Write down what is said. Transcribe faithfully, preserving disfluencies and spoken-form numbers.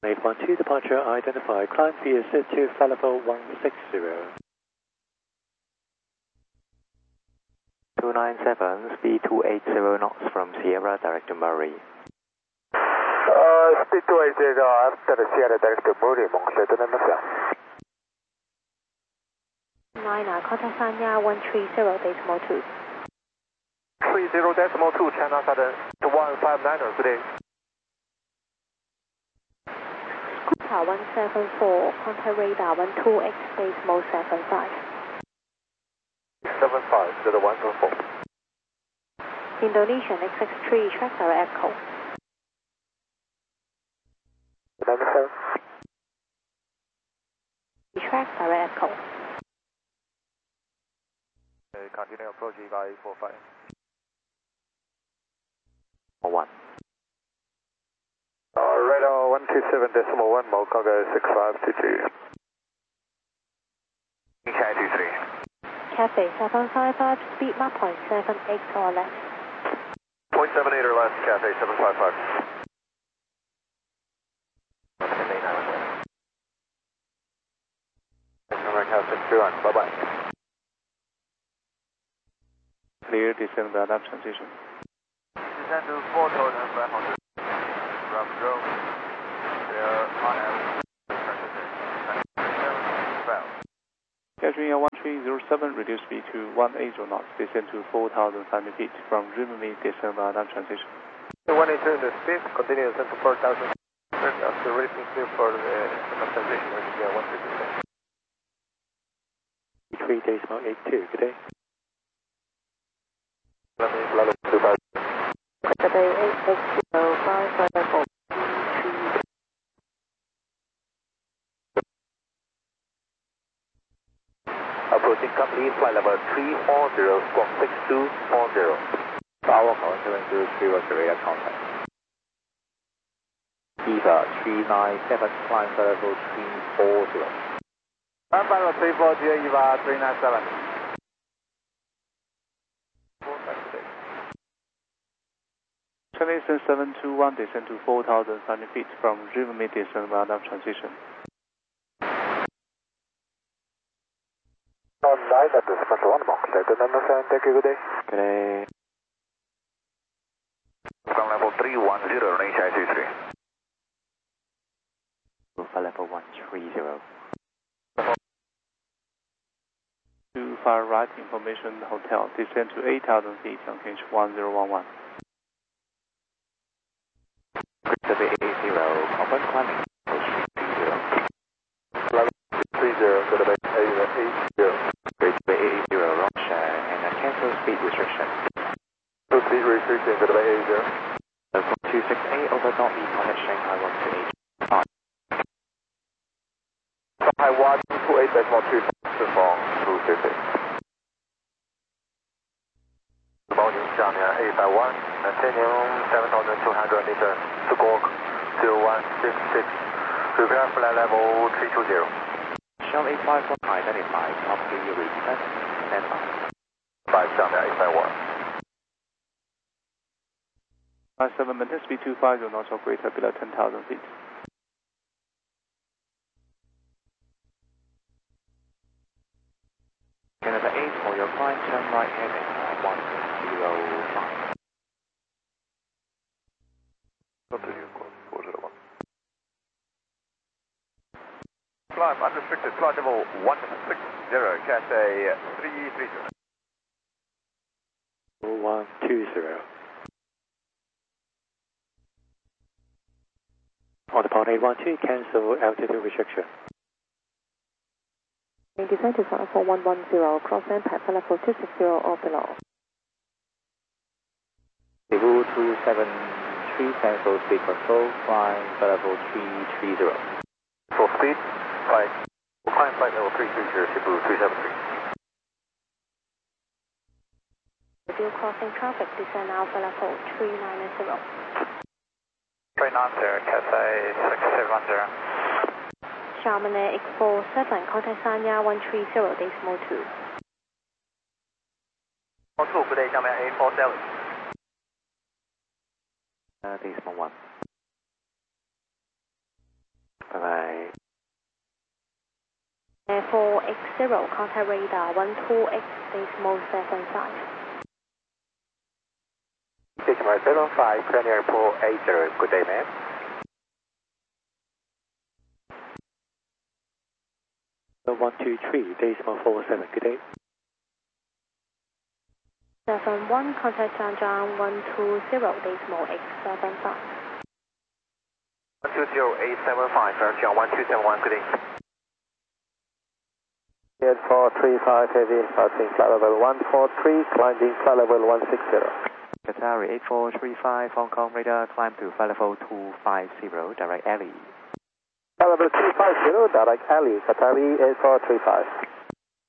eight one two departure identified. Climb via set to flight level one six zero. two nine seven, speed two eighty knots from Sierra direct to Murray. Uh, speed two eighty after the Sierra direct to Murray, Montclair to Namasan. Niner, contact Sanya one three zero decimal two. three zero decimal two, China Southern to one five niner, good day. Scoota one seven four, contact radar one two X decimal seven five. seven five, to the one seven four. Indonesian X X three, track direct echo. Namasan. Track direct echo. Okay, continue approach E Y four five. one. Uh, radar one two seven decimal one, Mo cargo six five two two. E K two three. Cafe seven five five, speed map point seven eight or less. point seven eight or less, Cafe seven five five. America six three one, bye bye. Clear descend Vietnam transition. Descend to four thousand five hundred. Rough drone. Clear on air. Catching one three zero seven, reduce speed to one eighty knots, descend to four thousand five hundred feet from Rimini, descend Vietnam transition. one eighty in the speed, continue descend to four thousand. After racing clear for the transition, we can get one three zero. three decimal eight two, good day. Let me level two five. Good day, eight six zero five five four. Approaching complete flight level three four zero, squawk six two four zero. Tower one seven zero three was the radar contact. Eva three nine seven, climb flight level three four zero. Climb flight level three four zero, Eva three nine seven. Transition seven two one, descend to four thousand five hundred feet from Rimini, descend Vietnam transition. On nine at this first one, Montclair to Namasan, thank you, good day. Good day. From level three one zero, range I two three. Flight level one three zero. To far right information hotel, descend to eight thousand feet on H one zero one one. W eight zero, confirm climbing. Level three zero, go to base eight zero. Base eight zero, wrong share, and a cancel speed restriction. So speed restriction, go to base eight zero. one two six eight, over not be contact Shanghai one two eight. Shanghai one two eight decimal two, from two six eight. Volume down here, eight five one, maintaining seven thousand two hundred meters, squawk zero one six six, prepare flight level three two zero. Shell eight five one identified, top three request, stand by. five down there, eight five one. five seven, maintain speed two five zero knots or greater below ten thousand feet. Canada eight for your climb, turn right heading one zero five. Continue, four zero one. Climb unrestricted, flight level one six zero, Cathay three three zero. one two zero. On the pound eight one two, cancel altitude restriction. Descend to flight level one one zero, cross impact flight level two six zero or below. Cebu two seven three, cancel speed control, flying flight level three three zero. Full speed, flight, climb flight level three three zero, Cebu three seven three. Review crossing traffic, descend Alpha level three nine zero. three nine zero, Cathay six seven zero. Xiamen Air X four seven, contact Sanya one three zero decimal two. four two, good day, Xiamen Air four seven. Uh, decimal one. X zero, contact radar one two X decimal seven five. Decimal seven five, clear airport eight zero, good day ma'am. one two three, decimal four seven, good day. seven one, contact Zhangjiang one two zero, decimal X seven five. one two zero eight seven five, Zhangjiang one two seven one, good day. eight four three five, heavy departing flight level one four three, climbing flight level one six zero. Qatari eight four three five, Hong Kong radar, climb to flight level two five zero, direct alley. Flight level two five zero, direct alley, Qatari eight four three five.